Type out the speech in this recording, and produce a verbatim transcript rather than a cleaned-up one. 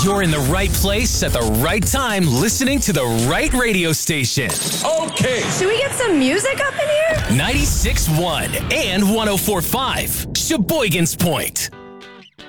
You're in the right place at the right time, listening to the right radio station. Okay. Should we get some music up in here? ninety-six point one and one oh four point five. Sheboygan's Point.